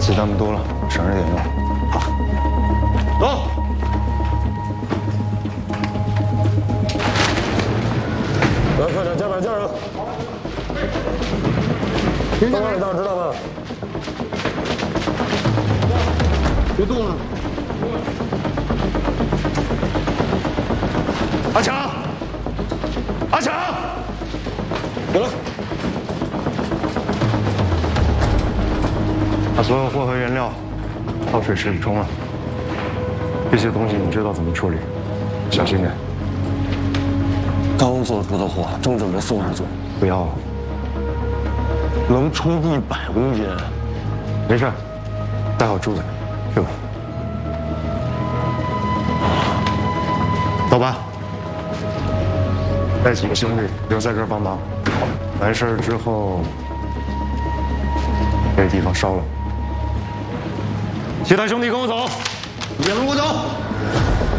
鸡蛋们多了，省着点用。好，走。来，快点，加把劲儿啊！别动了，知道吗？别动了。阿强，阿强，给了。把所有货和原料到水池里冲了。这些东西你知道怎么处理，小心点。 刚做出的货，正准备送出去。 不要， 能冲100公斤。 没事，带好珠子，去吧。走吧。带几个兄弟留在这儿帮忙，完事儿之后，这个地方烧了。其他兄弟跟我走。